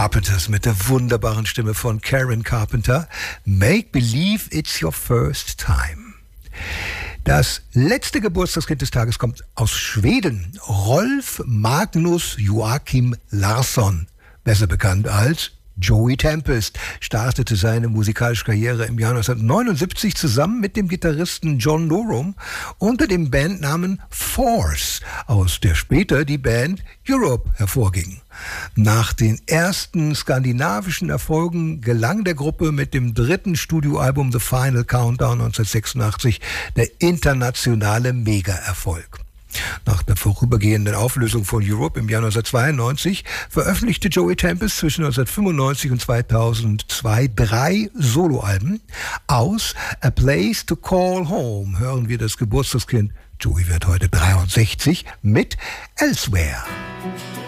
Carpenters mit der wunderbaren Stimme von Karen Carpenter. Make Believe It's Your First Time. Das letzte Geburtstagskind des Tages kommt aus Schweden. Rolf Magnus Joachim Larsson, besser bekannt als Joey Tempest, startete seine musikalische Karriere im Jahr 1979 zusammen mit dem Gitarristen John Norum unter dem Bandnamen Force, aus der später die Band Europe hervorging. Nach den ersten skandinavischen Erfolgen gelang der Gruppe mit dem dritten Studioalbum The Final Countdown 1986 der internationale Mega-Erfolg. Nach der vorübergehenden Auflösung von Europe im Jahr 1992 veröffentlichte Joey Tempest zwischen 1995 und 2002 3 Soloalben. Aus A Place to Call Home hören wir das Geburtstagskind, Joey wird heute 63, mit Elsewhere.